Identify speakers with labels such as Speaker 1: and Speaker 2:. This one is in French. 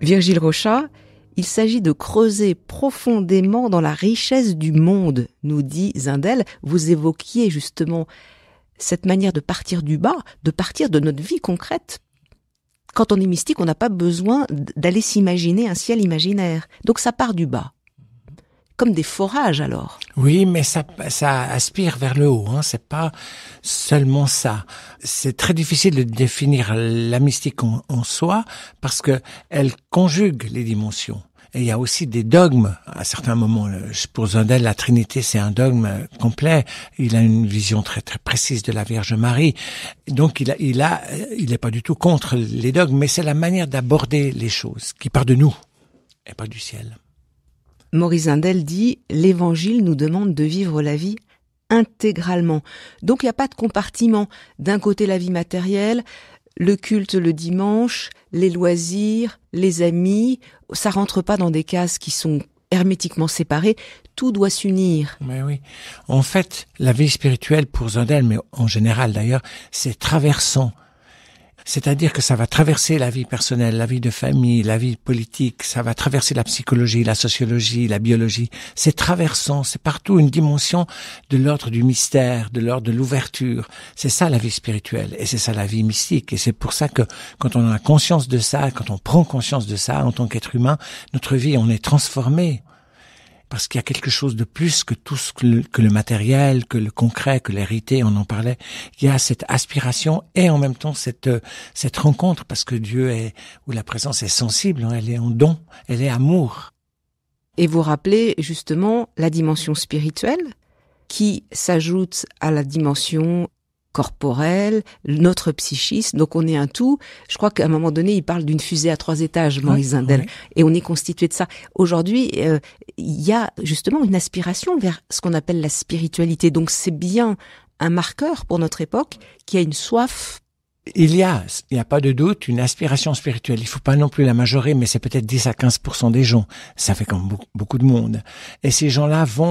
Speaker 1: Virgile Rochat, il s'agit de creuser profondément dans la richesse du monde, nous dit Zindel. Vous évoquiez justement cette manière de partir du bas, de partir de notre vie concrète. Quand on est mystique, on n'a pas besoin d'aller s'imaginer un ciel imaginaire. Donc ça part du bas. Comme des forages alors.
Speaker 2: Oui, mais ça aspire vers le haut, hein. C'est pas seulement ça. C'est très difficile de définir la mystique en soi parce que elle conjugue les dimensions. Et il y a aussi des dogmes à certains moments. Pour Zindel, la Trinité, c'est un dogme complet. Il a une vision très très précise de la Vierge Marie. Donc il est pas du tout contre les dogmes, mais c'est la manière d'aborder les choses qui part de nous et pas du ciel.
Speaker 1: Maurice Zindel dit « L'Évangile nous demande de vivre la vie intégralement. » Donc il n'y a pas de compartiment. D'un côté la vie matérielle, le culte le dimanche, les loisirs, les amis. Ça rentre pas dans des cases qui sont hermétiquement séparées. Tout doit s'unir.
Speaker 2: Mais oui. En fait, la vie spirituelle pour Zindel, mais en général d'ailleurs, c'est traversant. C'est-à-dire que ça va traverser la vie personnelle, la vie de famille, la vie politique, ça va traverser la psychologie, la sociologie, la biologie. C'est traversant, c'est partout une dimension de l'ordre du mystère, de l'ordre de l'ouverture. C'est ça la vie spirituelle et c'est ça la vie mystique. Et c'est pour ça que quand on a conscience de ça, quand on prend conscience de ça en tant qu'être humain, notre vie, on est transformé. Parce qu'il y a quelque chose de plus que tout ce que le matériel, que le concret, que l'hérité, on en parlait. Il y a cette aspiration et en même temps cette rencontre, parce que Dieu est, ou la présence est sensible, hein, elle est en don, elle est amour.
Speaker 1: Et vous rappelez justement la dimension spirituelle qui s'ajoute à la dimension corporelle, notre psychisme, donc on est un tout. Je crois qu'à un moment donné, il parle d'une fusée à 3 étages, Maurice Zindel, oui. Et on est constitué de ça. Aujourd'hui, il y a justement une aspiration vers ce qu'on appelle la spiritualité, donc c'est bien un marqueur pour notre époque qui a une soif.
Speaker 2: Il y a pas de doute, une aspiration spirituelle. Il faut pas non plus la majorer, mais c'est peut-être 10 à 15% des gens. Ça fait quand même beaucoup de monde. Et ces gens-là vont